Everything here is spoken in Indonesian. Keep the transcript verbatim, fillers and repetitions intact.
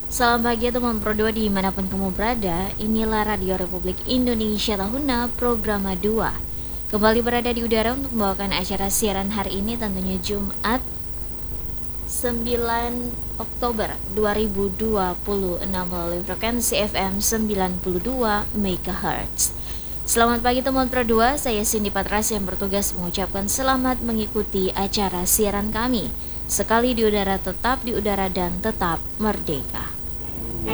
Salam bahagia teman Pro dua dimanapun kamu berada. Inilah Radio Republik Indonesia Tahuna Programa dua. Kembali berada di udara untuk membawakan acara siaran hari ini, tentunya Jumat sembilan Oktober dua ribu dua puluh enam melalui frekuensi F M sembilan puluh dua MHz. Selamat pagi teman Pro dua, saya Cindy Patras yang bertugas mengucapkan selamat mengikuti acara siaran kami. Sekali di udara, tetap di udara dan tetap merdeka.